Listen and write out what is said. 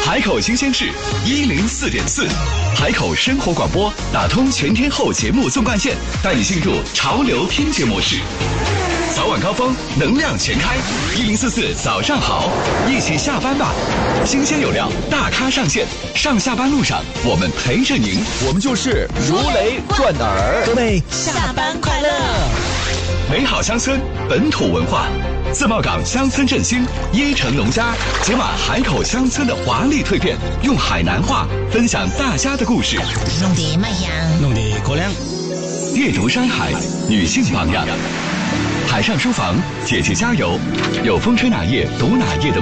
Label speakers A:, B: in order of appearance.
A: 海口新鲜事104.4，海口生活广播打通全天候节目纵贯线，带你进入潮流听觉模式。早晚高峰，能量全开，1044早上好，一起下班吧。新鲜有料，大咖上线，上下班路上我们陪着您，
B: 我们就是如雷贯耳。
C: 各位下班快乐！
A: 美好乡村，本土文化，自贸港乡村振兴，椰城农家解码海口乡村的华丽蜕变，用海南话分享大家的故事，
C: 弄得卖香，
B: 弄得过凉。
A: 阅读山海，女性榜样。海上书房，姐姐加油！有风吹哪页读哪页的